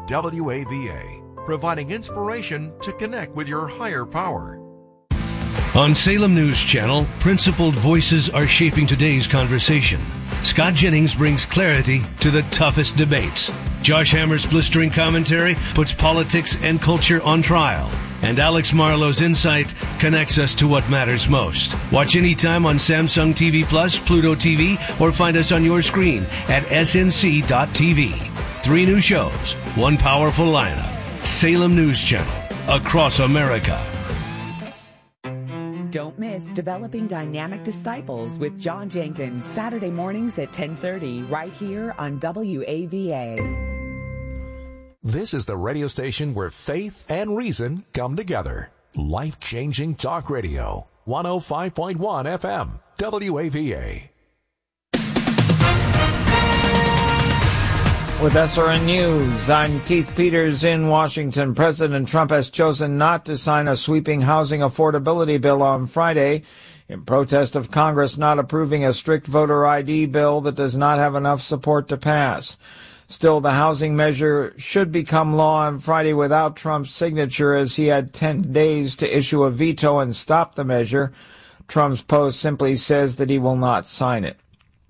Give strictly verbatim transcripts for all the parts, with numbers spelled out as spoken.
W A V A, providing inspiration to connect with your higher power. On Salem News Channel, principled voices are shaping today's conversation. Scott Jennings brings clarity to the toughest debates. Josh Hammer's blistering commentary puts politics and culture on trial. And Alex Marlowe's insight connects us to what matters most. Watch anytime on Samsung T V Plus, Pluto T V, or find us on your screen at S N C dot T V. Three new shows, one powerful lineup. Salem News Channel, across America. Don't miss Developing Dynamic Disciples with John Jenkins, Saturday mornings at ten thirty, right here on W A V A. This is the radio station where faith and reason come together. Life-changing talk radio. one oh five point one F M, W A V A. With S R N News, I'm Keith Peters in Washington. President Trump has chosen not to sign a sweeping housing affordability bill on Friday in protest of Congress not approving a strict voter I D bill that does not have enough support to pass. Still, the housing measure should become law on Friday without Trump's signature, as he had ten days to issue a veto and stop the measure. Trump's post simply says that he will not sign it.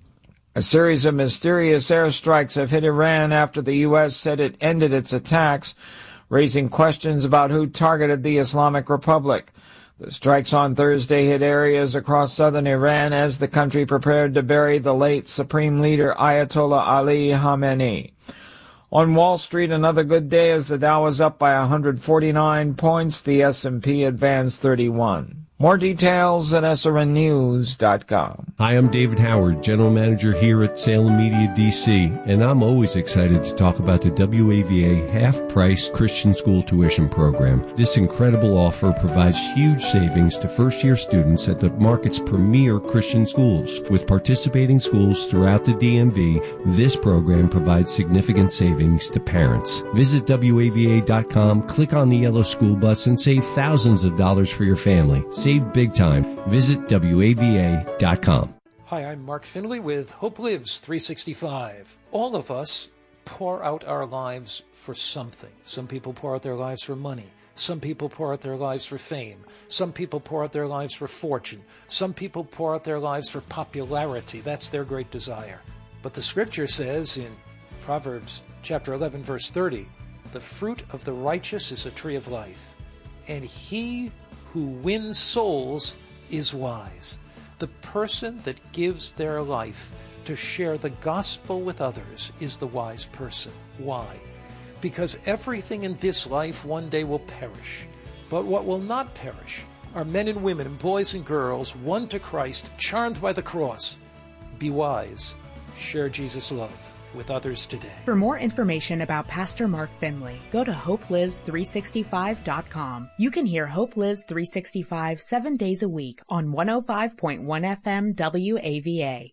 A series of mysterious airstrikes have hit Iran after the U S said it ended its attacks, raising questions about who targeted the Islamic Republic. The strikes on Thursday hit areas across southern Iran as the country prepared to bury the late Supreme Leader Ayatollah Ali Khamenei. On Wall Street, another good day as the Dow was up by one hundred forty-nine points. The S and P advanced thirty-one. More details at S R N news dot com. Hi, I'm David Howard, General Manager here at Salem Media D C, and I'm always excited to talk about the W A V A half-price Christian school tuition program. This incredible offer provides huge savings to first-year students at the market's premier Christian schools. With participating schools throughout the D M V, this program provides significant savings to parents. Visit W A V A dot com, click on the yellow school bus, and save thousands of dollars for your family. Save big time. Visit W A V A dot com. Hi, I'm Mark Finley with Hope Lives three sixty-five. All of us pour out our lives for something. Some people pour out their lives for money. Some people pour out their lives for fame. Some people pour out their lives for fortune. Some people pour out their lives for popularity. That's their great desire. But the scripture says in Proverbs chapter eleven, verse thirty, the fruit of the righteous is a tree of life, and he who wins souls is wise. The person that gives their life to share the gospel with others is the wise person. Why? Because everything in this life one day will perish. But what will not perish are men and women, boys and girls, won to Christ, charmed by the cross. Be wise. Share Jesus' love with others today. For more information about Pastor Mark Finley, go to hope lives three sixty-five dot com. You can hear Hope Lives three sixty-five seven days a week on one oh five point one F M W A V A.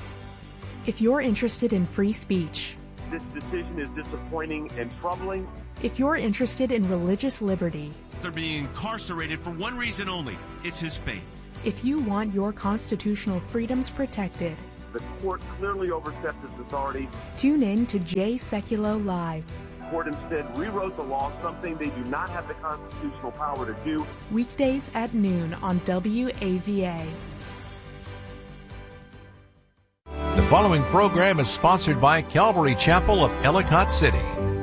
If you're interested in free speech, this decision is disappointing and troubling. If you're interested in religious liberty, they're being incarcerated for one reason only. It's his faith. If you want your constitutional freedoms protected, the court clearly overstepped its authority. Tune in to Jay Sekulow Live. The court instead rewrote the law, something they do not have the constitutional power to do. Weekdays at noon on W A V A. The following program is sponsored by Calvary Chapel of Ellicott City.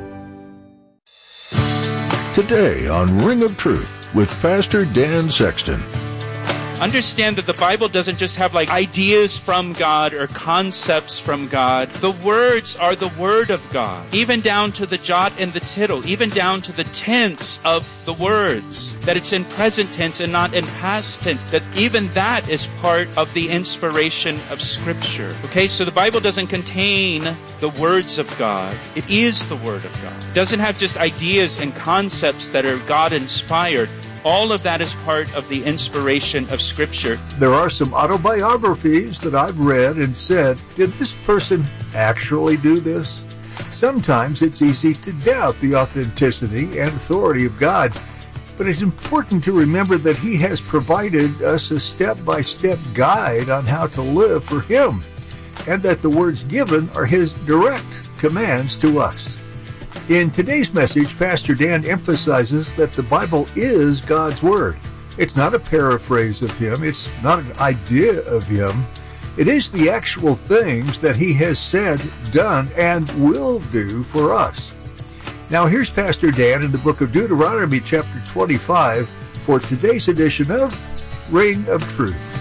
Today on Ring of Truth with Pastor Dan Sexton. Understand that the Bible doesn't just have like ideas from God or concepts from God. The words are the Word of God, even down to the jot and the tittle, even down to the tense of the words, that it's in present tense and not in past tense, that even that is part of the inspiration of Scripture. Okay, so the Bible doesn't contain the words of God. It is the Word of God. It doesn't have just ideas and concepts that are God-inspired. All of that is part of the inspiration of Scripture. There are some autobiographies that I've read and said, did this person actually do this? Sometimes it's easy to doubt the authenticity and authority of God, but it's important to remember that He has provided us a step-by-step guide on how to live for Him, and that the words given are His direct commands to us. In today's message, Pastor Dan emphasizes that the Bible is God's Word. It's not a paraphrase of Him. It's not an idea of Him. It is the actual things that He has said, done, and will do for us. Now here's Pastor Dan in the book of Deuteronomy chapter twenty-five for today's edition of Ring of Truth.